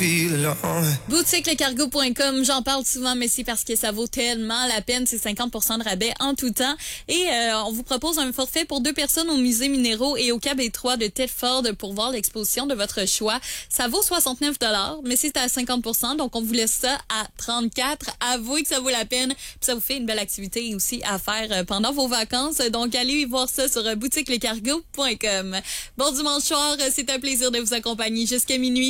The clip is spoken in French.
Boutiquelecargo.com, j'en parle souvent, mais c'est parce que ça vaut tellement la peine. C'est 50% de rabais en tout temps. Et on vous propose un forfait pour 2 personnes au musée Minéraux et au Cab 3 de Thetford pour voir l'exposition de votre choix. Ça vaut 69 $, mais c'est à 50%, donc on vous laisse ça à 34 $. Avouez que ça vaut la peine. Puis ça vous fait une belle activité aussi à faire pendant vos vacances. Donc allez voir ça sur boutiquelecargo.com. Bon dimanche soir, c'est un plaisir de vous accompagner jusqu'à minuit.